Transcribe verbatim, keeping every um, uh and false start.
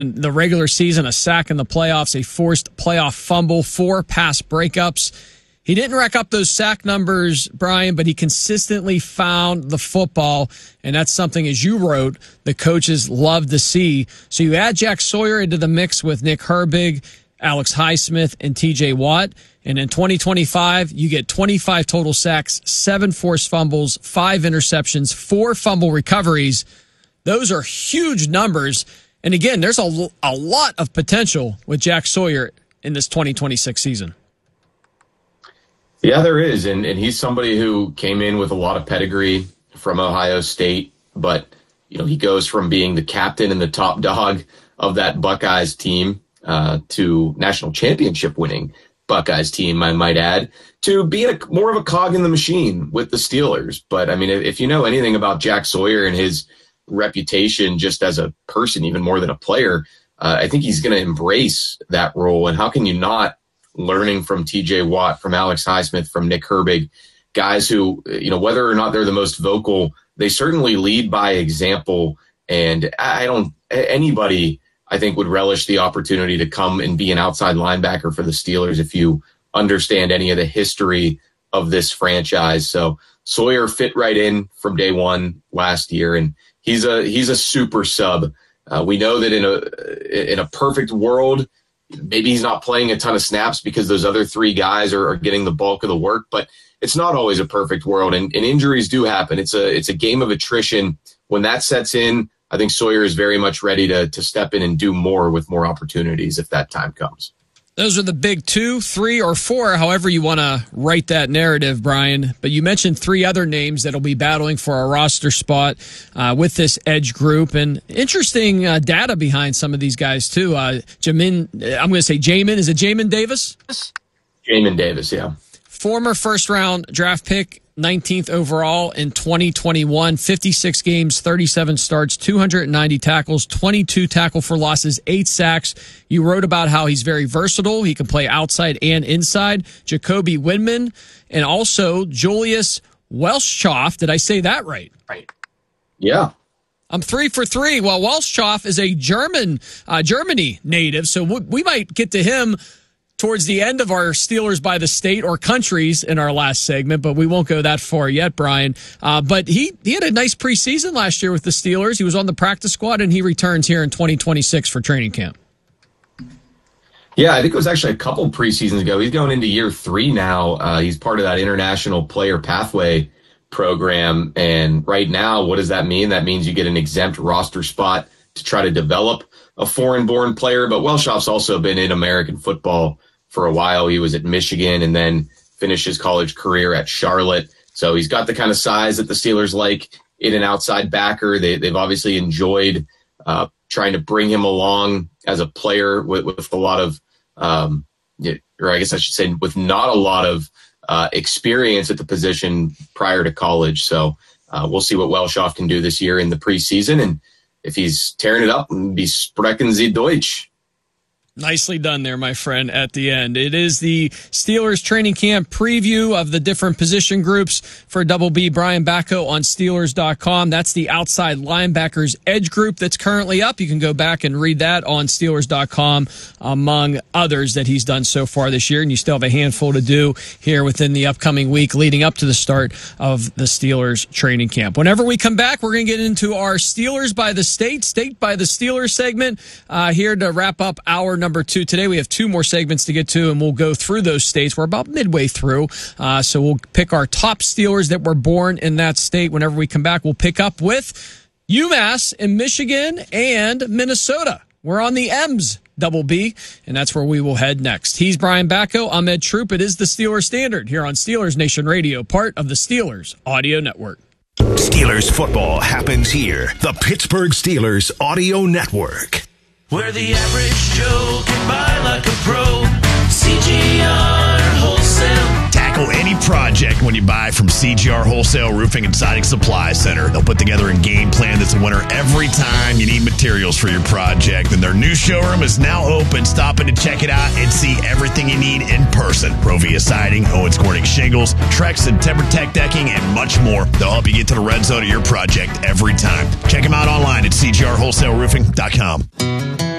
the regular season, a sack in the playoffs, a forced playoff fumble, four pass breakups. He didn't rack up those sack numbers, Brian, but he consistently found the football, and that's something, as you wrote, the coaches love to see. So you add Jack Sawyer into the mix with Nick Herbig, Alex Highsmith, and T J Watt, and in twenty twenty-five, you get twenty-five total sacks, seven forced fumbles, five interceptions, four fumble recoveries. Those are huge numbers, and again, there's a, a lot of potential with Jack Sawyer in this twenty twenty-six season. Yeah, there is, and, and he's somebody who came in with a lot of pedigree from Ohio State, but you know he goes from being the captain and the top dog of that Buckeyes team uh, to national championship winning Buckeyes team, I might add, to being a, more of a cog in the machine with the Steelers. But I mean, if, if you know anything about Jack Sawyer and his reputation just as a person, even more than a player, uh, I think he's going to embrace that role. And how can you not? Learning from T J Watt, from Alex Highsmith, from Nick Herbig, guys who, you know, whether or not they're the most vocal, they certainly lead by example. And I don't, anybody, I think, would relish the opportunity to come and be an outside linebacker for the Steelers if you understand any of the history of this franchise. So Sawyer fit right in from day one last year, and he's a, he's a super sub. Uh, we know that in a, in a perfect world, maybe he's not playing a ton of snaps because those other three guys are, are getting the bulk of the work, but it's not always a perfect world, and, and injuries do happen. It's a it's a game of attrition. When that sets in, I think Sawyer is very much ready to to step in and do more with more opportunities if that time comes. Those are the big two, three, or four, however you want to write that narrative, Brian. But you mentioned three other names that will be battling for a roster spot uh, with this edge group. And interesting uh, data behind some of these guys, too. Uh, Jamin, I'm going to say Jamin. Is it Jamin Davis? Jamin Davis, yeah. Former first-round draft pick, nineteenth overall in twenty twenty-one, fifty-six games, thirty-seven starts, two hundred ninety tackles, twenty-two tackle for losses, eight sacks. You wrote about how he's very versatile. He can play outside and inside. Jacoby Windman, and also Julius Welschhoff. Did I say that right? Right. Yeah. I'm three for three. Well, Welschhoff is a German, uh, Germany native, so we, we might get to him towards the end of our Steelers by the state or countries in our last segment, but we won't go that far yet, Brian. Uh, but he, he had a nice preseason last year with the Steelers. He was on the practice squad, and he returns here in twenty twenty-six for training camp. Yeah, I think it was actually a couple preseasons ago. He's going into year three now. Uh, he's part of that International Player Pathway program. And right now, what does that mean? That means you get an exempt roster spot to try to develop a foreign-born player. But Welschhoff's also been in American football for a while. He was at Michigan and then finished his college career at Charlotte. So he's got the kind of size that the Steelers like in an outside backer. They, they've obviously enjoyed uh, trying to bring him along as a player with, with a lot of, um, or I guess I should say with not a lot of uh, experience at the position prior to college. So uh, we'll see what Welschhoff can do this year in the preseason. And if he's tearing it up, and be sprechen Sie Deutsch. Nicely done there, my friend, at the end. It is the Steelers training camp preview of the different position groups for Double B. Brian Batko on Steelers dot com. That's the outside linebackers edge group that's currently up. You can go back and read that on Steelers dot com, among others that he's done so far this year. And you still have a handful to do here within the upcoming week leading up to the start of the Steelers training camp. Whenever we come back, we're going to get into our Steelers by the State, State by the Steelers segment uh, here to wrap up our number two. Today we have two more segments to get to, and we'll go through those states. We're about midway through, uh, so we'll pick our top Steelers that were born in that state. Whenever we come back, we'll pick up with UMass in Michigan and Minnesota. We're on the M's, Double B, and that's where we will head next. He's Brian Batko. I'm Ed Troop. It is the Steelers Standard here on Steelers Nation Radio, part of the Steelers Audio Network. Steelers football happens here. The Pittsburgh Steelers Audio Network. Where the average Joe can buy like a pro. C G R Wholesale. Tackle any project when you buy from C G R Wholesale Roofing and Siding Supply Center. They'll put together a game plan that's a winner every time you need materials for your project. And their new showroom is now open. Stop in to check it out and see everything you need in person. Provia Siding, Owens Corning Shingles, Trex and TimberTech Decking, and much more. They'll help you get to the red zone of your project every time. Check them out online at C G R Wholesale Roofing dot com.